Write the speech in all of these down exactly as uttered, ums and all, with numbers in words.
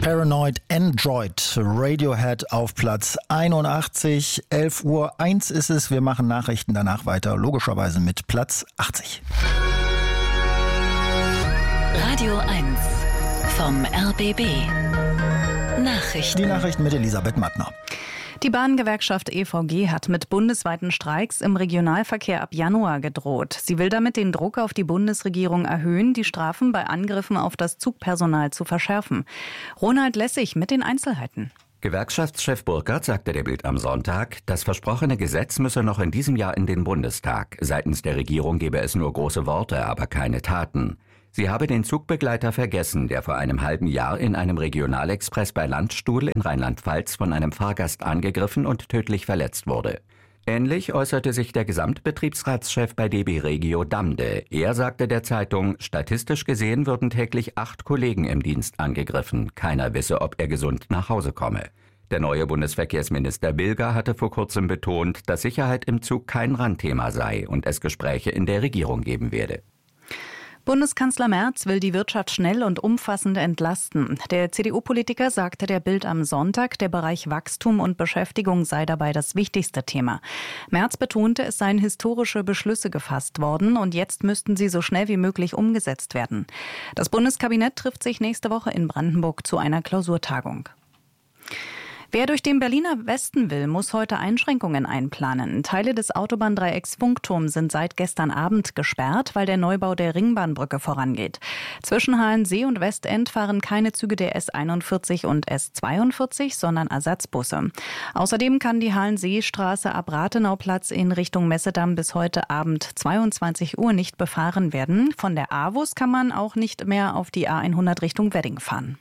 Paranoid Android, Radiohead auf Platz einundachtzig, elf Uhr eins ist es. Wir machen Nachrichten danach weiter, logischerweise mit Platz achtzig. Radio eins vom R B B. Nachrichten. Die Nachrichten mit Elisabeth Mattner. Die Bahngewerkschaft E V G hat mit bundesweiten Streiks im Regionalverkehr ab Januar gedroht. Sie will damit den Druck auf die Bundesregierung erhöhen, die Strafen bei Angriffen auf das Zugpersonal zu verschärfen. Ronald Lessig mit den Einzelheiten. Gewerkschaftschef Burkhardt sagte der Bild am Sonntag, das versprochene Gesetz müsse noch in diesem Jahr in den Bundestag. Seitens der Regierung gebe es nur große Worte, aber keine Taten. Sie habe den Zugbegleiter vergessen, der vor einem halben Jahr in einem Regionalexpress bei Landstuhl in Rheinland-Pfalz von einem Fahrgast angegriffen und tödlich verletzt wurde. Ähnlich äußerte sich der Gesamtbetriebsratschef bei D B Regio Damde. Er sagte der Zeitung, statistisch gesehen würden täglich acht Kollegen im Dienst angegriffen. Keiner wisse, ob er gesund nach Hause komme. Der neue Bundesverkehrsminister Bilger hatte vor kurzem betont, dass Sicherheit im Zug kein Randthema sei und es Gespräche in der Regierung geben werde. Bundeskanzler Merz will die Wirtschaft schnell und umfassend entlasten. Der C D U-Politiker sagte der Bild am Sonntag, der Bereich Wachstum und Beschäftigung sei dabei das wichtigste Thema. Merz betonte, es seien historische Beschlüsse gefasst worden und jetzt müssten sie so schnell wie möglich umgesetzt werden. Das Bundeskabinett trifft sich nächste Woche in Brandenburg zu einer Klausurtagung. Wer durch den Berliner Westen will, muss heute Einschränkungen einplanen. Teile des Autobahndreiecks Funkturm sind seit gestern Abend gesperrt, weil der Neubau der Ringbahnbrücke vorangeht. Zwischen Halensee und Westend fahren keine Züge der S einundvierzig und S zweiundvierzig, sondern Ersatzbusse. Außerdem kann die Halenseestraße ab Rathenauplatz in Richtung Messedamm bis heute Abend zweiundzwanzig Uhr nicht befahren werden. Von der A W U S kann man auch nicht mehr auf die A hundert Richtung Wedding fahren.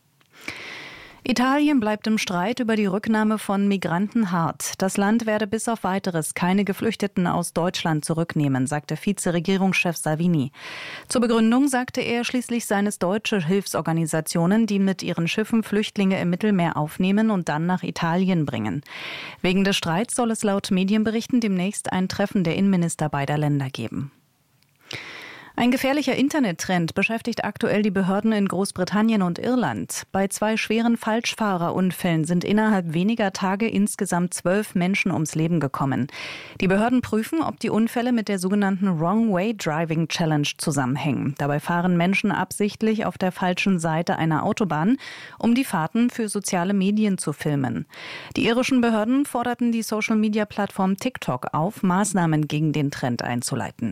Italien bleibt im Streit über die Rücknahme von Migranten hart. Das Land werde bis auf Weiteres keine Geflüchteten aus Deutschland zurücknehmen, sagte Vizeregierungschef Salvini. Zur Begründung sagte er, schließlich seien es deutsche Hilfsorganisationen, die mit ihren Schiffen Flüchtlinge im Mittelmeer aufnehmen und dann nach Italien bringen. Wegen des Streits soll es laut Medienberichten demnächst ein Treffen der Innenminister beider Länder geben. Ein gefährlicher Internettrend beschäftigt aktuell die Behörden in Großbritannien und Irland. Bei zwei schweren Falschfahrerunfällen sind innerhalb weniger Tage insgesamt zwölf Menschen ums Leben gekommen. Die Behörden prüfen, ob die Unfälle mit der sogenannten Wrong Way Driving Challenge zusammenhängen. Dabei fahren Menschen absichtlich auf der falschen Seite einer Autobahn, um die Fahrten für soziale Medien zu filmen. Die irischen Behörden forderten die Social-Media-Plattform TikTok auf, Maßnahmen gegen den Trend einzuleiten.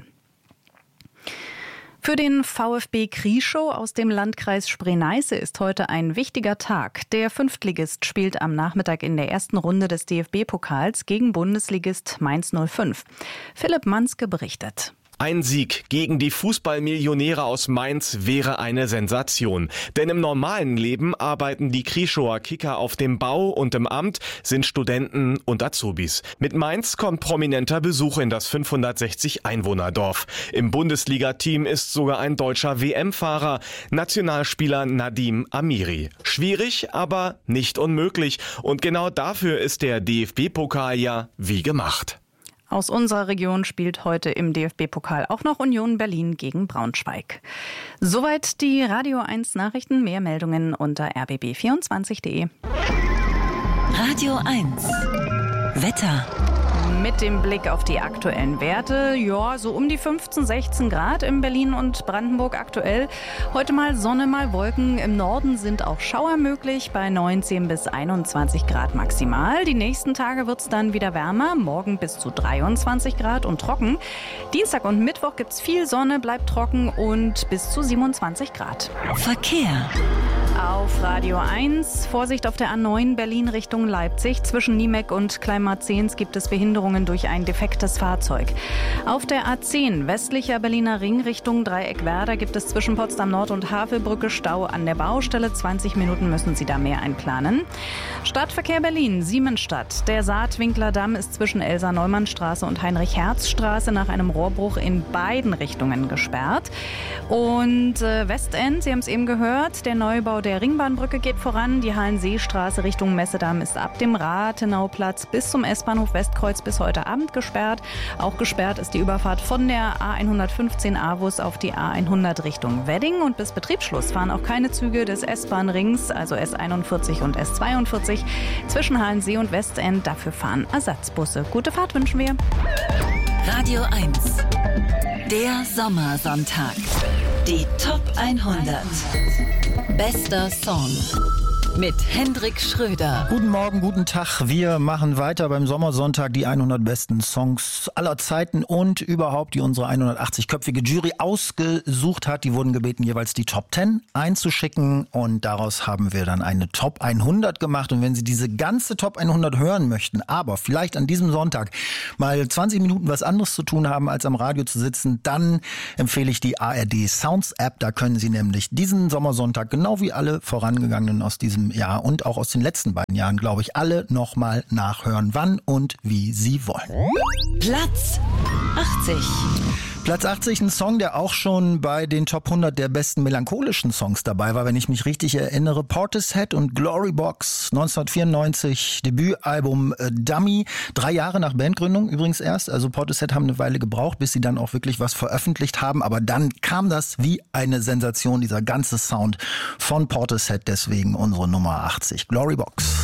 Für den VfB Krieschow aus dem Landkreis Spree-Neiße ist heute ein wichtiger Tag. Der Fünftligist spielt am Nachmittag in der ersten Runde des D F B-Pokals gegen Bundesligist Mainz null fünf. Philipp Manske berichtet. Ein Sieg gegen die Fußballmillionäre aus Mainz wäre eine Sensation. Denn im normalen Leben arbeiten die Krieschower Kicker auf dem Bau und im Amt sind Studenten und Azubis. Mit Mainz kommt prominenter Besuch in das fünfhundertsechzig Einwohnerdorf. Im Bundesliga-Team ist sogar ein deutscher W M-Fahrer, Nationalspieler Nadim Amiri. Schwierig, aber nicht unmöglich. Und genau dafür ist der D F B-Pokal ja wie gemacht. Aus unserer Region spielt heute im D F B-Pokal auch noch Union Berlin gegen Braunschweig. Soweit die Radio eins Nachrichten. Mehr Meldungen unter r b b vierundzwanzig punkt de. Radio eins Wetter. Mit dem Blick auf die aktuellen Werte, ja, so um die fünfzehn, sechzehn Grad in Berlin und Brandenburg aktuell. Heute mal Sonne, mal Wolken. Im Norden sind auch Schauer möglich bei neunzehn bis einundzwanzig Grad maximal. Die nächsten Tage wird es dann wieder wärmer, morgen bis zu dreiundzwanzig Grad und trocken. Dienstag und Mittwoch gibt es viel Sonne, bleibt trocken und bis zu siebenundzwanzig Grad. Verkehr. Auf Radio eins, Vorsicht auf der A neun Berlin Richtung Leipzig. Zwischen Niemek und Kleinmarzens gibt es Behinderungen durch ein defektes Fahrzeug. Auf der A zehn westlicher Berliner Ring Richtung Dreieckwerder gibt es zwischen Potsdam Nord und Havelbrücke Stau an der Baustelle. zwanzig Minuten müssen Sie da mehr einplanen. Stadtverkehr Berlin, Siemensstadt. Der Saatwinkler Damm ist zwischen Elsa-Neumann-Straße und Heinrich-Herz-Straße nach einem Rohrbruch in beiden Richtungen gesperrt. Und äh, Westend, Sie haben es eben gehört, der Neubau der der Ringbahnbrücke geht voran. Die Hallenseestraße Richtung Messedamm ist ab dem Rathenauplatz bis zum S-Bahnhof Westkreuz bis heute Abend gesperrt. Auch gesperrt ist die Überfahrt von der A hundertfünfzehn Avus auf die A hundert Richtung Wedding. Und bis Betriebsschluss fahren auch keine Züge des S-Bahn-Rings, also S einundvierzig und S zweiundvierzig, zwischen Hallensee und Westend. Dafür fahren Ersatzbusse. Gute Fahrt wünschen wir. Radio eins. Der Sommersonntag. Die Top hundert. Bester Song. Mit Hendrik Schröder. Guten Morgen, guten Tag. Wir machen weiter beim Sommersonntag die hundert besten Songs aller Zeiten und überhaupt, die unsere hundertachtzig-köpfige Jury ausgesucht hat. Die wurden gebeten, jeweils die Top zehn einzuschicken und daraus haben wir dann eine Top hundert gemacht. Und wenn Sie diese ganze Top hundert hören möchten, aber vielleicht an diesem Sonntag mal zwanzig Minuten was anderes zu tun haben, als am Radio zu sitzen, dann empfehle ich die A R D Sounds App. Da können Sie nämlich diesen Sommersonntag, genau wie alle vorangegangenen aus diesem Jahr und auch aus den letzten beiden Jahren, glaube ich, alle nochmal nachhören, wann und wie Sie wollen. Platz achtzig. Platz achtzig, ein Song, der auch schon bei den Top hundert der besten melancholischen Songs dabei war, wenn ich mich richtig erinnere. Portishead und Glorybox, neunzehnhundertvierundneunzig, Debütalbum äh, Dummy. Drei Jahre nach Bandgründung übrigens erst. Also Portishead haben eine Weile gebraucht, bis sie dann auch wirklich was veröffentlicht haben. Aber dann kam das wie eine Sensation, dieser ganze Sound von Portishead. Deswegen unsere Nummer achtzig, Glorybox.